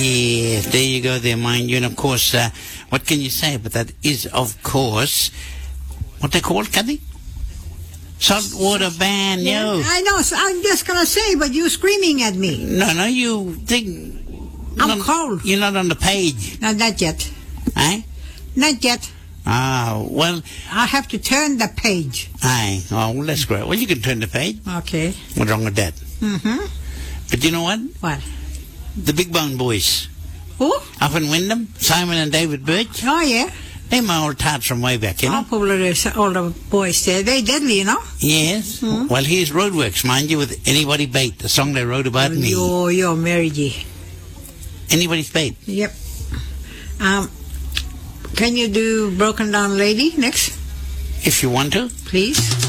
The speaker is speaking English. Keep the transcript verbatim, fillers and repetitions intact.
Yes, there you go there, mind you. And of course, uh, what can you say? But that is, of course, what they call, Kathy? Saltwater ban, Yeah, yo. I know. So I'm just gonna say, but you screaming at me. No, no, you think... I'm not, cold. You're not on the page. No, not yet. Eh? Not yet. Ah, well... I have to turn the page. Aye. Oh, well, that's great. Well, you can turn the page. Okay. What's wrong with that? Mm-hmm. But you know what? What? The Big Bone Boys. Who? Up in Wyndham, Simon and David Birch. Oh, yeah. They're my old tarts from way back, you know? All popular older boys there. Very deadly, you know? Yes. Hmm. Well, here's Roadworks, mind you, with Anybody Bait, the song they wrote about me. Yo, yo, Mary G. Anybody's Bait. Yep. Um, can you do Broken Down Lady next? If you want to. Please.